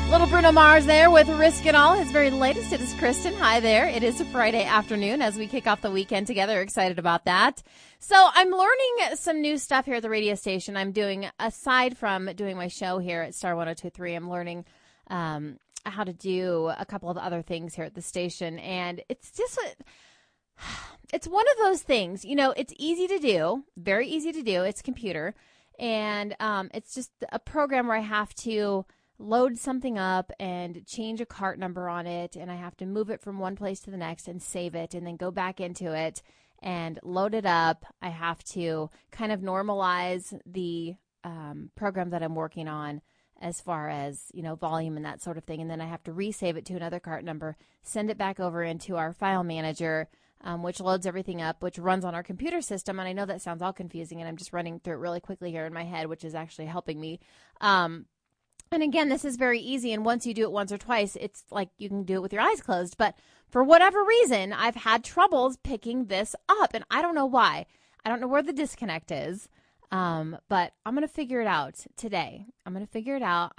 Little Bruno Mars there with Risk and All, his very latest. It is Kristen. Hi there. It is a Friday afternoon as we kick off the weekend together. Excited about that. So I'm learning some new stuff here at the radio station. I'm doing, aside from doing my show here at Star 102.3, I'm learning how to do a couple of other things here at the station. And it's just, it's one of those things, you know, it's easy to do, very easy to do. It's computer. And it's just a program where I have to load something up and change a cart number on it, and I have to move it from one place to the next and save it and then go back into it and load it up. I have to kind of normalize the program that I'm working on as far as, you know, volume and that sort of thing, and then I have to resave it to another cart number, send it back over into our file manager, which loads everything up, which runs on our computer system. And I know that sounds all confusing, and I'm just running through it really quickly here in my head, which is actually helping me. And again, this is very easy, and once you do it once or twice, it's like you can do it with your eyes closed. But for whatever reason, I've had troubles picking this up, and I don't know why. I don't know where the disconnect is, but I'm going to figure it out today. I'm going to figure it out.